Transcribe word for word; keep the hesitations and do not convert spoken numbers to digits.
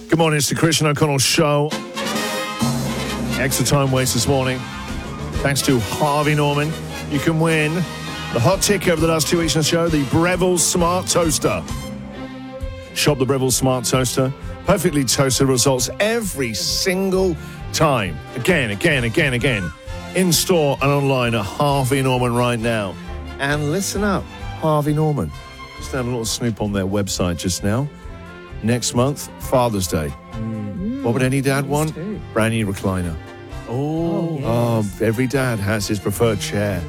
Good morning, it's the Christian O'Connell Show. Extra time waste this morning. Thanks to Harvey Norman. You can win the hot ticket over the last two weeks on the show, the Breville Smart Toaster. Shop the Breville Smart Toaster. Perfectly toasted results every single time. Again, again, again, again. In store and online at Harvey Norman right now. And listen up, Harvey Norman. Just had a little snoop on their website just now. Next month, Father's Day. Mm. What would any dad want? Brand new recliner. Oh, oh, yes. oh, every dad has his preferred chair.